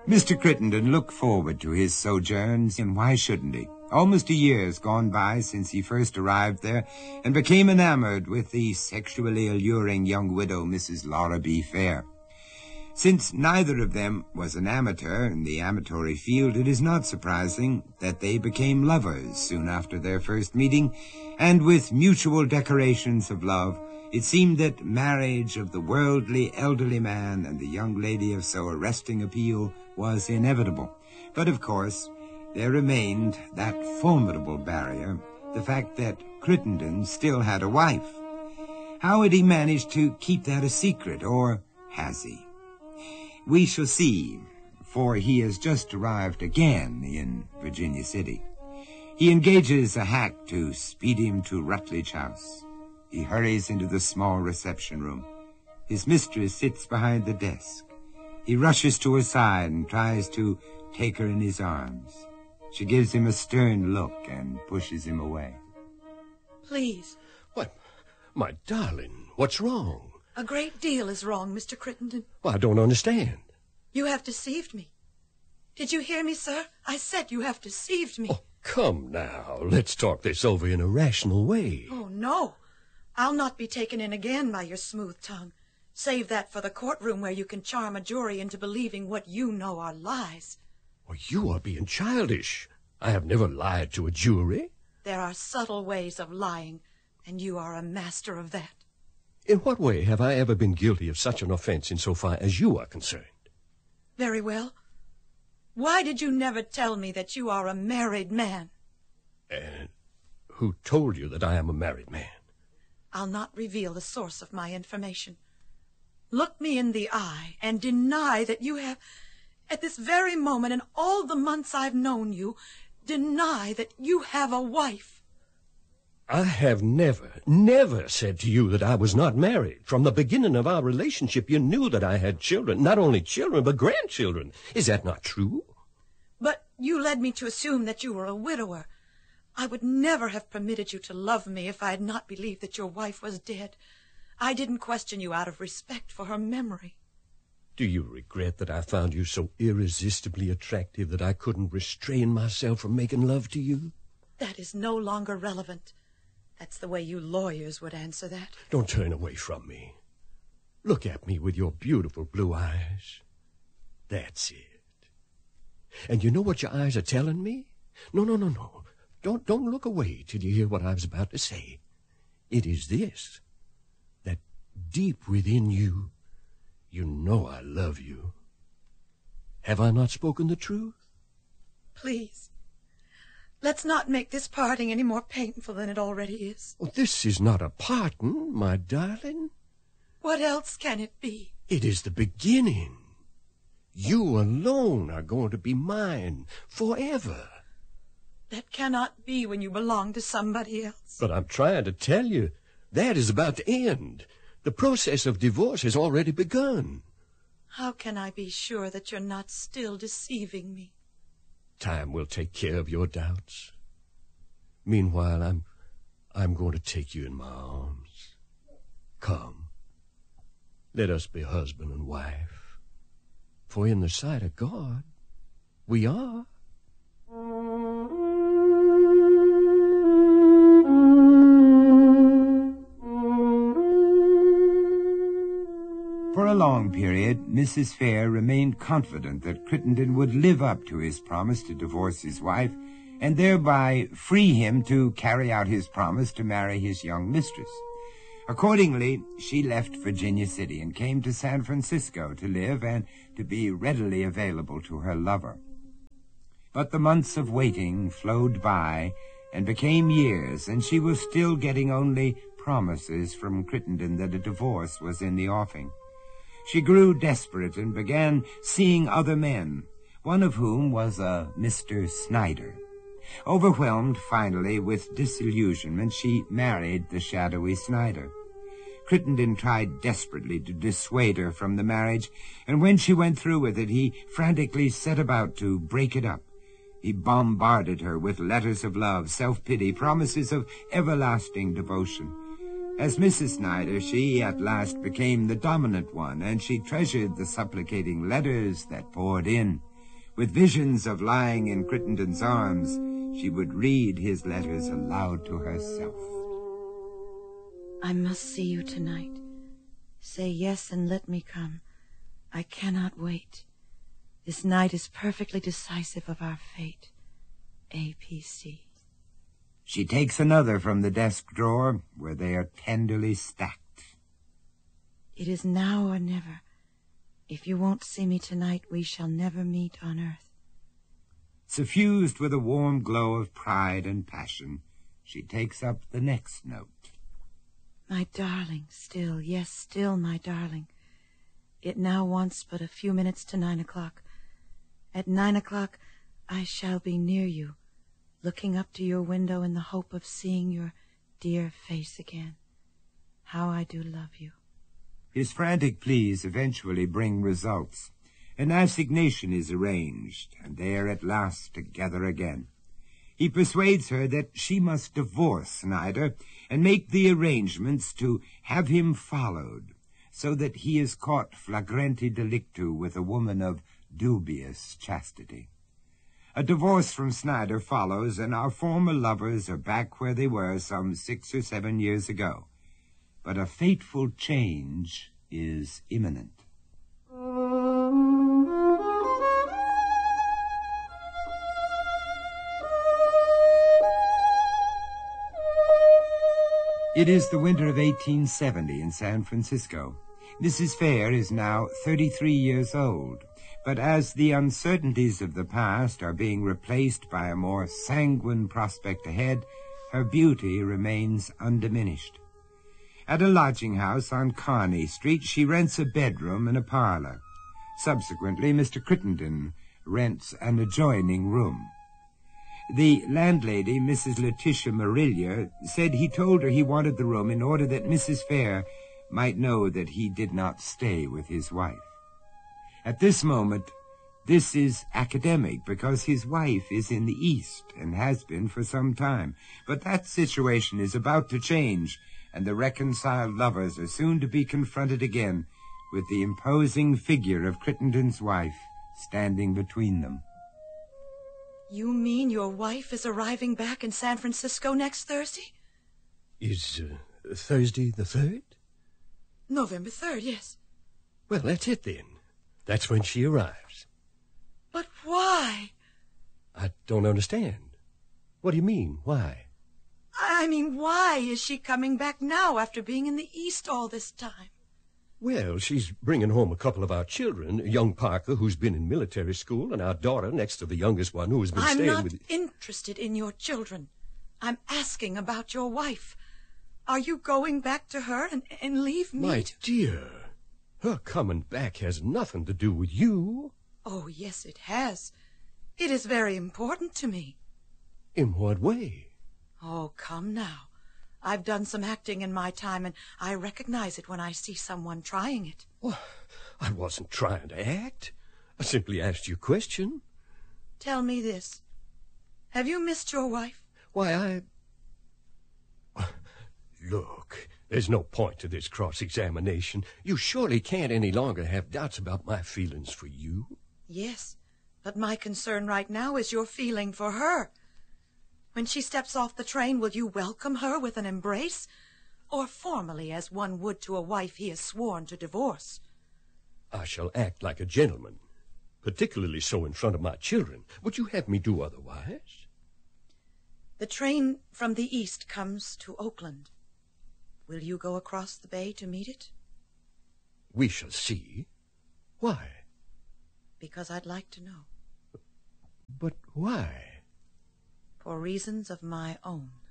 Mr. Crittenden looked forward to his sojourns, and why shouldn't he? Almost a year has gone by since he first arrived there and became enamored with the sexually alluring young widow, Mrs. Laura B. Fair. Since neither of them was an amateur in the amatory field, it is not surprising that they became lovers soon after their first meeting, and with mutual declarations of love, it seemed that marriage of the worldly elderly man and the young lady of so arresting appeal was inevitable. But of course, there remained that formidable barrier, the fact that Crittenden still had a wife. How had he managed to keep that a secret, or has he? We shall see, for he has just arrived again in Virginia City. He engages a hack to speed him to Rutledge House. He hurries into the small reception room. His mistress sits behind the desk. He rushes to her side and tries to take her in his arms. She gives him a stern look and pushes him away. Please. What? My darling, what's wrong? A great deal is wrong, Mr. Crittenden. Well, I don't understand. You have deceived me. Did you hear me, sir? I said you have deceived me. Oh, come now. Let's talk this over in a rational way. Oh, no. I'll not be taken in again by your smooth tongue. Save that for the courtroom where you can charm a jury into believing what you know are lies. Well, you are being childish. I have never lied to a jury. There are subtle ways of lying, and you are a master of that. In what way have I ever been guilty of such an offense insofar as you are concerned? Very well. Why did you never tell me that you are a married man? And who told you that I am a married man? I'll not reveal the source of my information. Look me in the eye and deny that you have, at this very moment, in all the months I've known you, deny that you have a wife. I have never said to you that I was not married. From the beginning of our relationship, you knew that I had children. Not only children, but grandchildren. Is that not true? But you led me to assume that you were a widower. I would never have permitted you to love me if I had not believed that your wife was dead. I didn't question you out of respect for her memory. Do you regret that I found you so irresistibly attractive that I couldn't restrain myself from making love to you? That is no longer relevant. That's the way you lawyers would answer that. Don't turn away from me. Look at me with your beautiful blue eyes. That's it. And you know what your eyes are telling me? No. Don't look away till you hear what I was about to say. It is this, that deep within you, you know I love you. Have I not spoken the truth? Please, let's not make this parting any more painful than it already is. Oh, this is not a parting, my darling. What else can it be? It is the beginning. You alone are going to be mine forever. That cannot be when you belong to somebody else. But I'm trying to tell you, that is about to end. The process of divorce has already begun. How can I be sure that you're not still deceiving me? Time will take care of your doubts. Meanwhile, I'm going to take you in my arms. Come, let us be husband and wife. For in the sight of God, we are. For a long period, Mrs. Fair remained confident that Crittenden would live up to his promise to divorce his wife and thereby free him to carry out his promise to marry his young mistress. Accordingly, she left Virginia City and came to San Francisco to live and to be readily available to her lover. But the months of waiting flowed by and became years, and she was still getting only promises from Crittenden that a divorce was in the offing. She grew desperate and began seeing other men, one of whom was a Mr. Snyder. Overwhelmed, finally, with disillusionment, she married the shadowy Snyder. Crittenden tried desperately to dissuade her from the marriage, and when she went through with it, he frantically set about to break it up. He bombarded her with letters of love, self-pity, promises of everlasting devotion. As Mrs. Snyder, she at last became the dominant one, and she treasured the supplicating letters that poured in. With visions of lying in Crittenden's arms, she would read his letters aloud to herself. I must see you tonight. Say yes and let me come. I cannot wait. This night is perfectly decisive of our fate. APC. She takes another from the desk drawer, where they are tenderly stacked. It is now or never. If you won't see me tonight, we shall never meet on earth. Suffused with a warm glow of pride and passion, she takes up the next note. My darling, still, yes, still my darling. It now wants but a few minutes to 9 o'clock. At 9 o'clock, I shall be near you, looking up to your window in the hope of seeing your dear face again. How I do love you. His frantic pleas eventually bring results. An assignation is arranged, and they are at last together again. He persuades her that she must divorce Snyder and make the arrangements to have him followed, so that he is caught flagrante delictu with a woman of dubious chastity. A divorce from Snyder follows, and our former lovers are back where they were some 6 or 7 years ago. But a fateful change is imminent. It is the winter of 1870 in San Francisco. Mrs. Fair is now 33 years old, but as the uncertainties of the past are being replaced by a more sanguine prospect ahead, her beauty remains undiminished. At a lodging house on Kearny Street, she rents a bedroom and a parlor. Subsequently, Mr. Crittenden rents an adjoining room. The landlady, Mrs. Letitia Marilia, said he told her he wanted the room in order that Mrs. Fair might know that he did not stay with his wife. At this moment, this is academic because his wife is in the East and has been for some time. But that situation is about to change, and the reconciled lovers are soon to be confronted again with the imposing figure of Crittenden's wife standing between them. You mean your wife is arriving back in San Francisco next Thursday? Is Thursday the 3rd? November 3rd, yes. Well, that's it then. That's when she arrives. But why? I don't understand. What do you mean, why? I mean, why is she coming back now after being in the East all this time? Well, she's bringing home a couple of our children, young Parker, who's been in military school, and our daughter next to the youngest one who has been staying with... I'm not interested in your children. I'm asking about your wife. Are you going back to her and leave me? My dear, her coming back has nothing to do with you. Oh, yes, it has. It is very important to me. In what way? Oh, come now. I've done some acting in my time, and I recognize it when I see someone trying it. Well, I wasn't trying to act. I simply asked you a question. Tell me this. Have you missed your wife? Why, Look, there's no point to this cross-examination. You surely can't any longer have doubts about my feelings for you. Yes, but my concern right now is your feeling for her. When she steps off the train, will you welcome her with an embrace? Or formally, as one would to a wife he has sworn to divorce? I shall act like a gentleman, particularly so in front of my children. Would you have me do otherwise? The train from the East comes to Oakland. Will you go across the bay to meet it? We shall see. Why? Because I'd like to know. But why? For reasons of my own.